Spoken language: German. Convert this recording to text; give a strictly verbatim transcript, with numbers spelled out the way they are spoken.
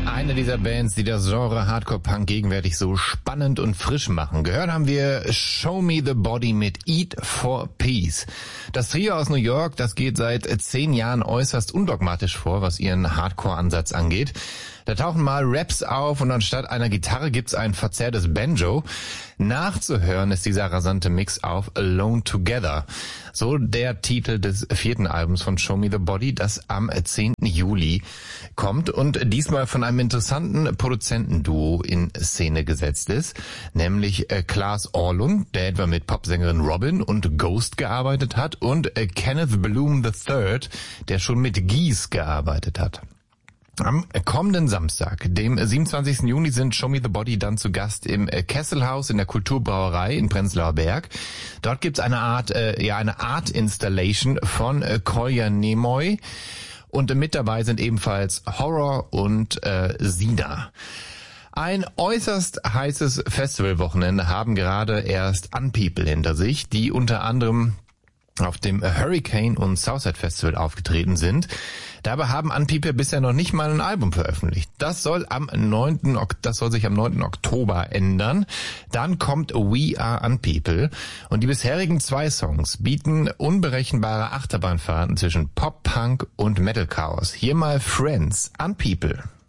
Eine dieser Bands, die das Genre Hardcore-Punk gegenwärtig so spannend und frisch machen. Gehört haben wir Show Me the Body mit Eat for Peace. Das Trio aus New York, das geht seit zehn Jahren äußerst undogmatisch vor, was ihren Hardcore-Ansatz angeht. Da tauchen mal Raps auf und anstatt einer Gitarre gibt's ein verzerrtes Banjo. Nachzuhören ist dieser rasante Mix auf Alone Together. So der Titel des vierten Albums von Show Me the Body, das am zehnten Juli kommt und diesmal von einem interessanten Produzentenduo in Szene gesetzt ist, nämlich Klaas Orlund, der etwa mit Popsängerin Robin und Ghost gearbeitet hat, und Kenneth Bloom the Third, der schon mit Geese gearbeitet hat. Am kommenden Samstag, dem siebenundzwanzigsten Juni, sind Show Me the Body dann zu Gast im Kesselhaus in der Kulturbrauerei in Prenzlauer Berg. Dort gibt's eine Art, äh, ja, eine Art Installation von äh, Kolja Nemoy. Und mit dabei sind ebenfalls Horror und äh, Sina. Ein äußerst heißes Festivalwochenende haben gerade erst Unpeople hinter sich, die unter anderem auf dem Hurricane und Southside Festival aufgetreten sind. Dabei haben Unpeople bisher noch nicht mal ein Album veröffentlicht. Das soll am neunten Das soll sich am neunten Oktober ändern. Dann kommt We Are Unpeople und die bisherigen zwei Songs bieten unberechenbare Achterbahnfahrten zwischen Pop, Punk und Metal Chaos. Hier mal Friends, Unpeople.